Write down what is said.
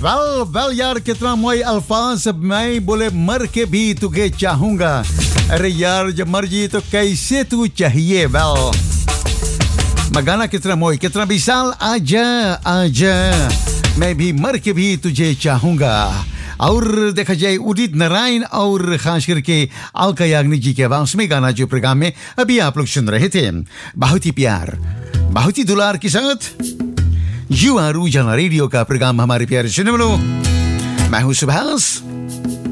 Well यार कितना मोई अल्फाज मैं बोले मर के भी तुझे चाहूंगा। अरे यार जब मर जी तो कैसे तू चाहिए। गाना कितना मोई कितना विशाल। आजा आजा मैं भी मर के भी तुझे चाहूंगा। और देखा जाए उदित नारायण और खास करके अलका याग्निक जी की आवाज में गाना जो प्रोग्राम में अभी आप लोग सुन रहे थे। बहुत ही प्यार बहुत ही दुलार के साथ यू आर उजाला रेडियो का प्रोग्राम हमारे प्यारे सुनने वालों। मैं हूं सुभाष।